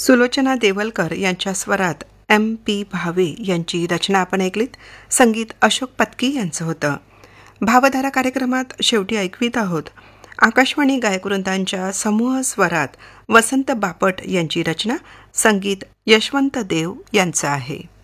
सुलोचना देवलकर यांच्या स्वरात M.P. भावे यांची रचना आपण ऐकलीत. संगीत अशोक पत्की यांचं होतं. भावधारा कार्यक्रमात शेवटी ऐकवीत आहोत आकाशवाणी गायकवृंदांच्या समूह स्वरात वसंत बापट यांची रचना. संगीत यशवंत देव यांचं आहे.